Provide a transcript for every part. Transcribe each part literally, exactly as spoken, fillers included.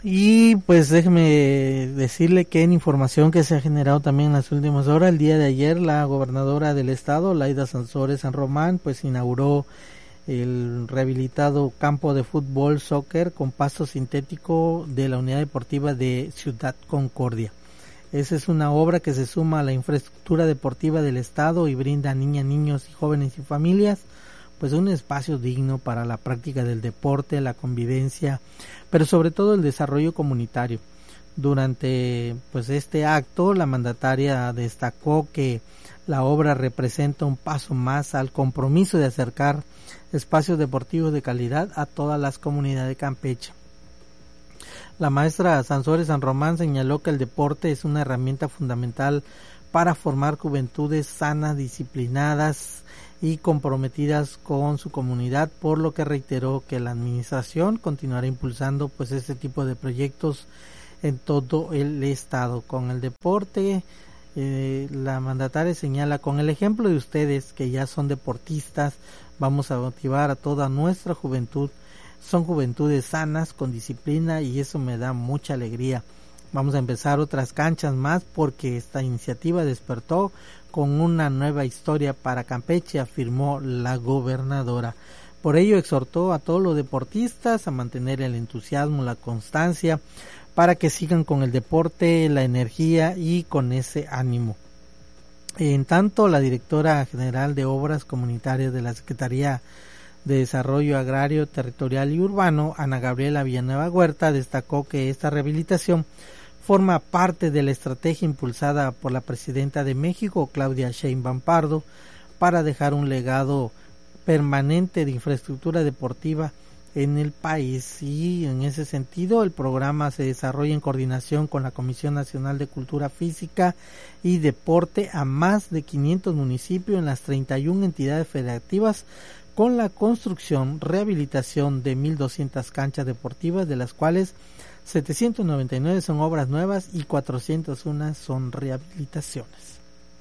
Y pues déjeme decirle que en información que se ha generado también en las últimas horas, el día de ayer la gobernadora del estado, Laida Sansores San Román, pues inauguró el rehabilitado campo de fútbol soccer con pasto sintético de la unidad deportiva de Ciudad Concordia. Esa es una obra que se suma a la infraestructura deportiva del estado y brinda a niñas, niños y jóvenes y familias pues un espacio digno para la práctica del deporte, la convivencia, pero sobre todo el desarrollo comunitario. Durante pues este acto, la mandataria destacó que la obra representa un paso más al compromiso de acercar espacios deportivos de calidad a todas las comunidades de Campeche. La maestra Sansores San Román señaló que el deporte es una herramienta fundamental para formar juventudes sanas, disciplinadas y comprometidas con su comunidad, por lo que reiteró que la administración continuará impulsando pues este tipo de proyectos en todo el estado. Con el deporte, eh, la mandataria señala: con el ejemplo de ustedes que ya son deportistas, vamos a motivar a toda nuestra juventud. Son juventudes sanas, con disciplina, y eso me da mucha alegría. Vamos a empezar otras canchas más porque esta iniciativa despertó con una nueva historia para Campeche, afirmó la gobernadora. Por ello exhortó a todos los deportistas a mantener el entusiasmo, la constancia, para que sigan con el deporte, la energía y con ese ánimo. En tanto, la directora general de Obras Comunitarias de la Secretaría de Desarrollo Agrario, Territorial y Urbano, Ana Gabriela Villanueva Huerta, destacó que esta rehabilitación forma parte de la estrategia impulsada por la presidenta de México, Claudia Sheinbaum Pardo, para dejar un legado permanente de infraestructura deportiva en el país. Y en ese sentido, el programa se desarrolla en coordinación con la Comisión Nacional de Cultura Física y Deporte a más de quinientos municipios en las treinta y una entidades federativas, con la construcción, rehabilitación de mil doscientas canchas deportivas, de las cuales setecientos noventa y nueve son obras nuevas y cuatrocientas uno son rehabilitaciones.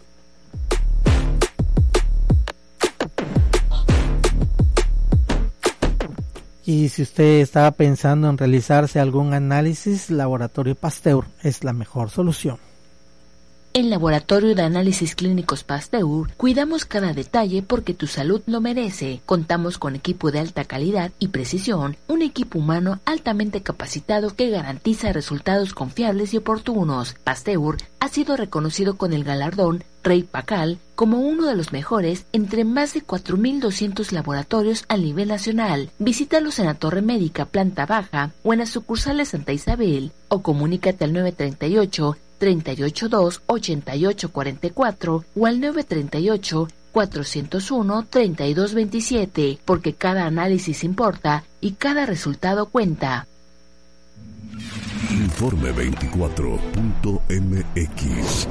Y si usted estaba pensando en realizarse algún análisis, Laboratorio Pasteur es la mejor solución. En Laboratorio de Análisis Clínicos Pasteur cuidamos cada detalle porque tu salud lo merece. Contamos con equipo de alta calidad y precisión, un equipo humano altamente capacitado que garantiza resultados confiables y oportunos. Pasteur ha sido reconocido con el galardón Rey Pacal como uno de los mejores entre más de cuatro mil doscientos laboratorios a nivel nacional. Visítalos en la Torre Médica, planta baja, o en la sucursal de Santa Isabel, o comunícate al nueve treinta y ocho, treinta y ocho dos, ochenta y ocho cuarenta y cuatro o al nueve treinta y ocho, cuatrocientos uno, treinta y dos veintisiete, porque cada análisis importa y cada resultado cuenta. Informe veinticuatro punto m x.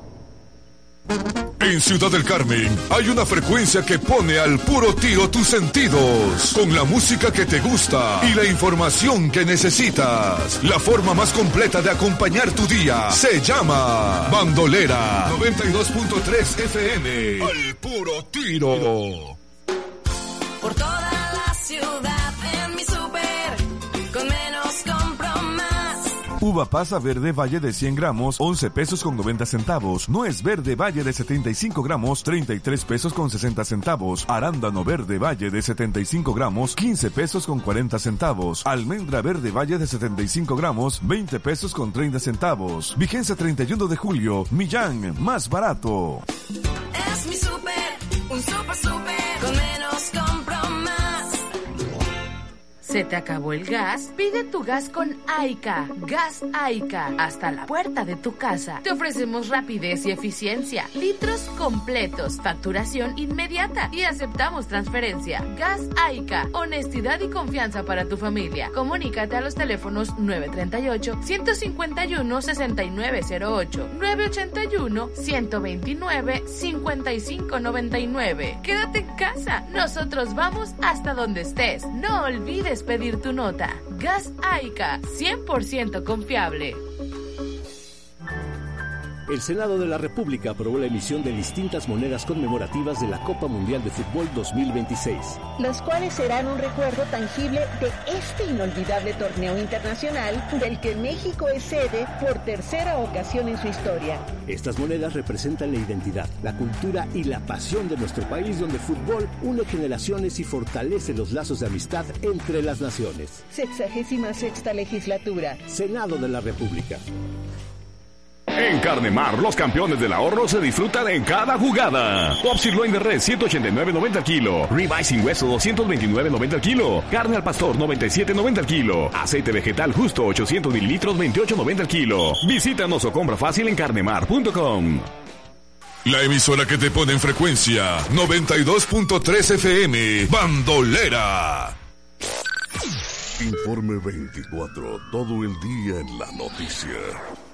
En Ciudad del Carmen hay una frecuencia que pone al puro tiro tus sentidos, con la música que te gusta y la información que necesitas. La forma más completa de acompañar tu día se llama Bandolera noventa y dos punto tres F M. Al puro tiro. Por toda la ciudad en mi súper, con menos compro más. Uva pasa verde Valle de cien gramos, once pesos con noventa centavos. Nuez verde Valle de setenta y cinco gramos, treinta y tres pesos con sesenta centavos. Arándano verde Valle de setenta y cinco gramos, quince pesos con cuarenta centavos. Almendra verde Valle de setenta y cinco gramos, veinte pesos con treinta centavos. Vigencia treinta y uno de julio. Millán, más barato. Es mi súper, un súper súper, con menos compro más. ¿Se te acabó el gas? Pide tu gas con Aica. Gas Aica. Hasta la puerta de tu casa. Te ofrecemos rapidez y eficiencia. Litros completos. Facturación inmediata. Y aceptamos transferencia. Gas Aica. Honestidad y confianza para tu familia. Comunícate a los teléfonos nueve treinta y ocho, ciento cincuenta y uno, sesenta y nueve cero ocho, nueve ochenta y uno, ciento veintinueve, cincuenta y cinco noventa y nueve. Quédate en casa. Nosotros vamos hasta donde estés. No olvides pedir tu nota. Gas Aica, cien por ciento confiable. El Senado de la República aprobó la emisión de distintas monedas conmemorativas de la Copa Mundial de Fútbol dos mil veintiséis. Las cuales serán un recuerdo tangible de este inolvidable torneo internacional del que México es sede por tercera ocasión en su historia. Estas monedas representan la identidad, la cultura y la pasión de nuestro país, donde el fútbol une generaciones y fortalece los lazos de amistad entre las naciones. Sexagésima sexta legislatura. Senado de la República. En Carnemar, los campeones del ahorro se disfrutan en cada jugada. Top sirloin de res, ciento ochenta y nueve noventa al kilo. Ribeye sin hueso, doscientos veintinueve noventa al kilo. Carne al pastor, noventa y siete noventa al kilo. Aceite vegetal justo, ochocientos mililitros, veintiocho noventa al kilo. Visítanos o compra fácil en carnemar punto com. La emisora que te pone en frecuencia, noventa y dos punto tres F M, Bandolera. Informe veinticuatro, todo el día en la noticia.